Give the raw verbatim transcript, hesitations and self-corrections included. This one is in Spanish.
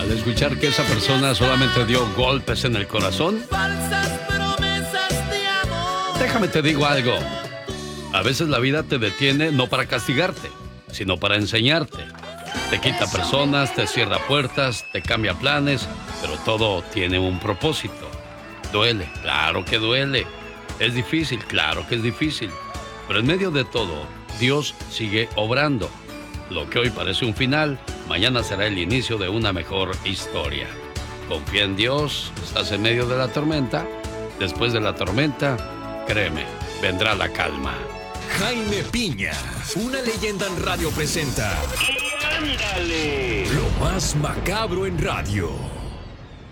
al escuchar que esa persona solamente dio golpes en el corazón? Déjame te digo algo. A veces la vida te detiene no para castigarte, sino para enseñarte. Te quita personas, te cierra puertas, te cambia planes, pero todo tiene un propósito. Duele, claro que duele. Es difícil, claro que es difícil. Pero en medio de todo, Dios sigue obrando. Lo que hoy parece un final, mañana será el inicio de una mejor historia. Confía en Dios, estás en medio de la tormenta. Después de la tormenta, créeme, vendrá la calma. Jaime Piña, una leyenda en radio presenta. ¡Ándale! Lo más macabro en radio.